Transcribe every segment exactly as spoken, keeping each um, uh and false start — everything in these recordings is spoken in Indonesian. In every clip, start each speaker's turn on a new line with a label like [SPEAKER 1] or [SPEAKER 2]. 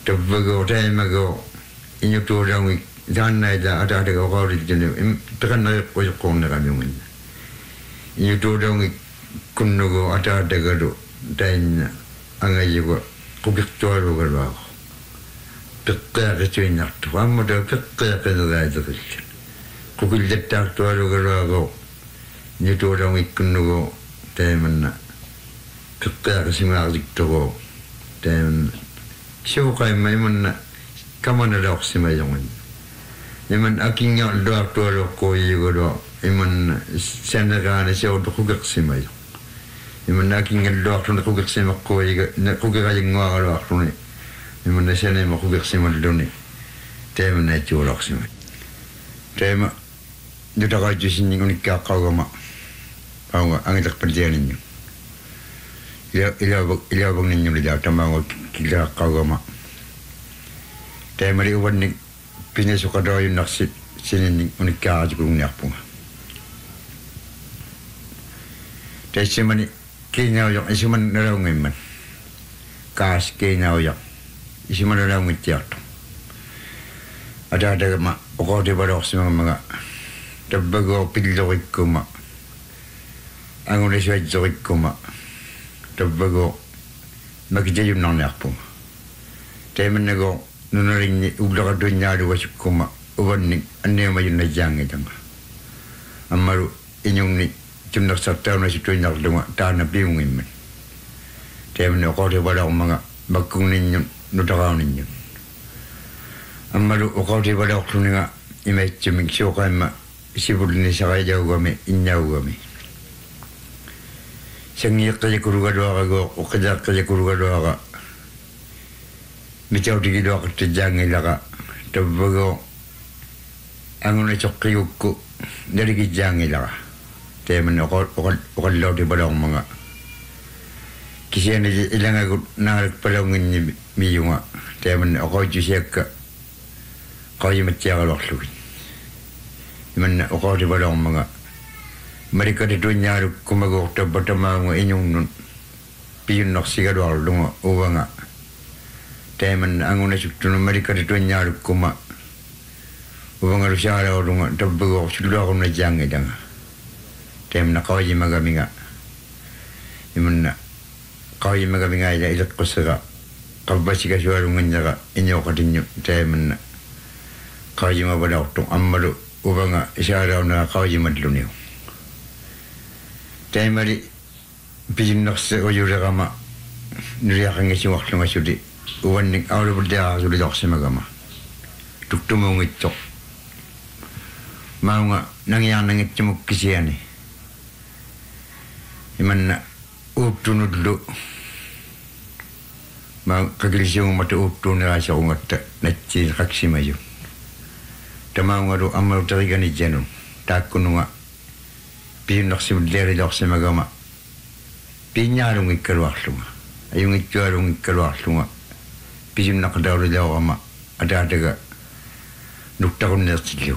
[SPEAKER 1] Tabago taimago inyuto rangi janna da ada ada ko ri jene tekan na ko ko na kami mun. Inyuto rangi kunnogo ada ada gado dan angayigo ko biktuaro galo. Pekka ke tuinak to amma da pekka ke da da. Ko gilta tuaro galo inyuto rangi kunnogo taimanna pekka ke simak dikto dan siapa yang mana kamu nak lakukan semua yang mana, yang akhirnya doktor koi guru, yang senegaranya siapa tu kugak semua yang, yang akhirnya doktor nak kugak semua koi, nak kugak aja ngawal doktor ni, yang senema mak kugak semua dulu ni, tema nak jual semua, tema juta kaju sini ni kau kau mak, kau angin tak perjalanan ni. Ila ila ila bang ninyo li data mga kila kagama. Tayo mali uwan ni pinasuka daw yung naksit sinin unikaj kung niakpunga. Tayo siya mani kinyaw yung siya man naraw ngayon man. Kas kinyaw yung siya man naraw ngayon tiyato. Ada ada ma uko di ba daw sa mga mga tabago pilawik ko ma. Ang ulit siya jokik ko ma. Tabago magijayum nang nakpo. Temen nego nunaring ni ugla ka dunya do wasip kuma uwan ni ane mayun na jang itang. Amaru inyong ni jumnak sakta na si tuinak dunga ta na biung imen. Temen ko de bala mga bagkung ninyo nutakaw ninyo. Amaru ko de bala ko nga imay juming siyo kay ma isibul ni sa kaya gami inyaw gami. Sangi kaya kuruga doa go o kaya kaya kuruga doa ka mitau tigi doa ka tejang ilaga tabago anguna chokki ukku dari kijang ilaga temen o o o law di balong mga kisian ilang aku narik palongin ni miyunga temen o ko jusek ka ko yimatya ka loklu iman o ko di balong mga mereka di dunia kumago tabatama ngo inyong nun piyun nok sigado alunga uwanga temen anguna suktuno mereka di dunia kuma uwanga rusyara alunga tabago sudah ako na jange danga temen na kawai magaminga iman na kawai magaminga ila ilat kusaga kabasi ka suarunga nyaga inyo katinyo temen na kawai mabadaw tong amalu uwanga isyara na kawai madluniyo. Tayo mali pijin naksa o yura kama nuriyakan nga siya waklo nga sudi uwan ning awla berdaya sudi dok sa magama tukto mo ngitok mao nga nangyang nangit siya magkisiyan eh iman na upto nudlo mao kagilisyo mata upto na siya kung at natsi kaksimayo tamaw nga ro amaw tarigan ni Jeno takuno nga pinak si mudleri dok sa magama pinyarong ikalwak lunga ayong ikalwang ikalwak lunga pisim nakadawlo daw ama ada-ada nuktakon na siliw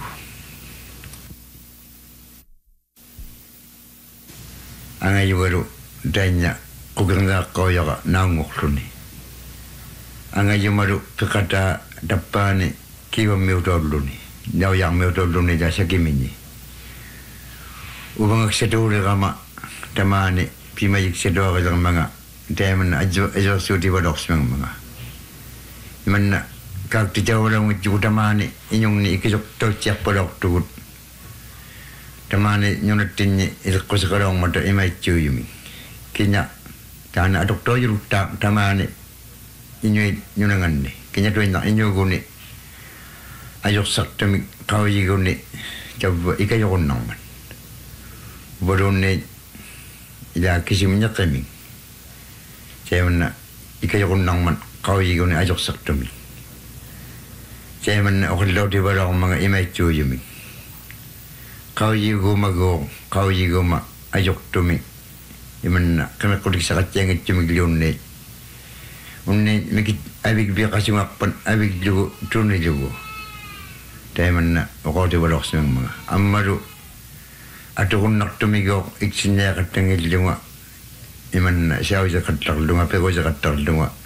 [SPEAKER 1] ang ayuwaro danya kuganga kawya ka nangok luni ang ayumaro kakata dapane kiwa miutol luni daw yang miutol luni da sa kimini ubang aksedo kama tamani pimayik sedo ka lang mga temen ajo ajo suti wadoks mga iman na kag tijaw lang with tamani inyong ni ikisok to siyak podok tugut tamani nyong natin ni ilkos ka lang mata imay chuyumi kinya tana doktor yuruta tamani inyoy nyunangan ni kinya tuwin na inyo guni ayok saktami kawai guni jab ikayokon naman Borone ila kisimnya kami. Saya mana ikayakun nang man kau ikon ajok saktumi. Saya mana okey lau di barang mga imay chuyumi. Kau igo mago kau igo ma ajok tumi. Iman kami kulik sakat yang cumi glion ne. Unne mikit abig biya kasi ngakpan abig jugo tuni jugo. Saya mana okey di barang semang mga amaru Ato kung naktumigaw, iksinya katangil lunga. Iman na siya sa katal lunga, pero sa katal lunga.